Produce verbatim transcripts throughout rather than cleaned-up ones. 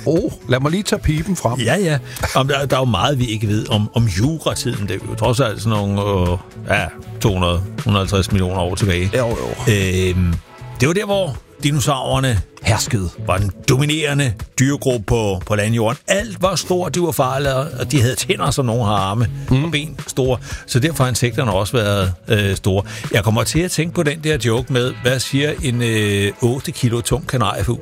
oh, lad mig lige tage pipen frem. Ja, ja. Om der, der er jo meget, vi ikke ved om, om juratiden. Det er jo trods alt sådan nogle øh, ja, to hundrede til et hundrede og halvtreds millioner år tilbage. Jo, jo. Øhm, det var der, hvor dinosaurerne herskede. Var den dominerende dyregruppe på, på landjorden. Alt var stort, de var farlige, og de havde tænder, som nogle har arme mm. og ben store. Så derfor har insekterne også været øh, store. Jeg kommer til at tænke på den der joke med, hvad siger en øh, otte kilo tung kanariefugl?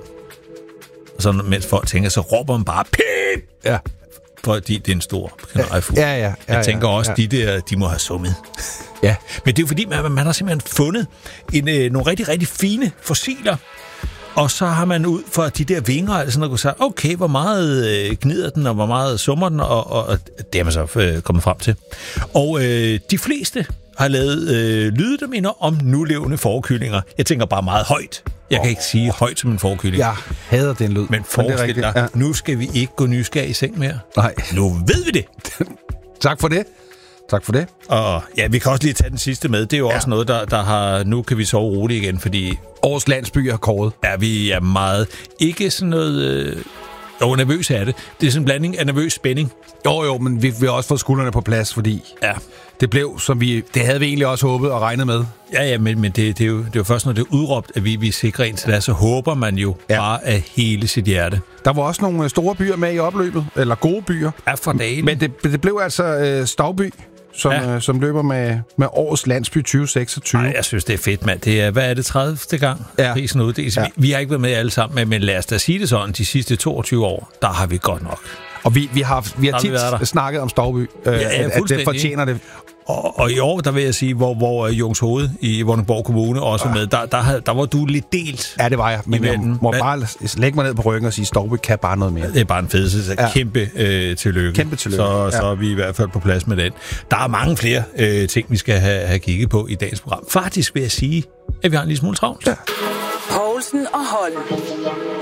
Og så mens folk tænker, så råber man bare pip! Ja. Fordi det er en stor kanariefugl. Ja, ja, ja, ja, Jeg tænker også, ja. de der, de må have summet. Ja. Men det er jo fordi, man, man har simpelthen fundet en, øh, nogle rigtig, rigtig fine fossiler. Og så har man ud fra de der vinger, altså noget, sagt, okay, hvor meget øh, gnider den, og hvor meget summer den, og, og, og det er man så øh, kommet frem til. Og øh, de fleste har lavet øh, lyde, der minder om nulevende fårekyllinger. Jeg tænker bare meget højt. Jeg kan ikke sige højt som en fårekyling. Jeg hader den lyd. Men forestil dig, ja. Nu skal vi ikke gå nysgerrig i seng mere. Nej. Nu ved vi det. Tak for det. Tak for det. Og ja, vi kan også lige tage den sidste med. Det er jo ja. også noget, der, der har... Nu kan vi sove roligt igen, fordi... Årets landsby er kåret. Ja, vi er meget... Ikke sådan noget... Øh, jo, nervøs er det. Det er sådan en blanding af nervøs spænding. Jo, jo, men vi, vi har også fået skuldrene på plads, fordi... Ja. Det blev, som vi... Det havde vi egentlig også håbet og regnet med. Ja, ja, men, men det, det, er jo, det er jo først, når det er udråbt, at vi, vi er sikre indtil da, så håber man jo ja. bare af hele sit hjerte. Der var også nogle store byer med i opløbet, eller gode byer. Ja, for dagen. Men det, det blev altså øh, Stauby, som, ja. øh, som løber med, med årets landsby tyve seksogtyve. Ej, jeg synes, det er fedt, mand. Det er, hvad er det, tredivte gang, ja. prisen uddeles? Ja. Vi, vi har ikke været med alle sammen, men, men lad os da sige det sådan, de sidste toogtyve år, der har vi godt nok. Og vi, vi har, vi har tit vi snakket om Stauby, øh, ja, ja, at, at det fortjener det. Og, og i år, der vil jeg sige, hvor, hvor Jungshoved i Vordingborg Kommune også ja. med, der, der, der var du lidt delt. Ja, det var jeg. Men jeg må men, bare lægge mig ned på ryggen og sige, Stauby kan bare noget mere. Det er bare en fedelse. Så ja. Kæmpe øh, tillykke. Kæmpe tillykke. Så, ja. så er vi i hvert fald på plads med den. Der er mange flere øh, ting, vi skal have, have kigget på i dagens program. Faktisk vil jeg sige, at vi har en lille smule travlt. Ja. Poulsen og Holm.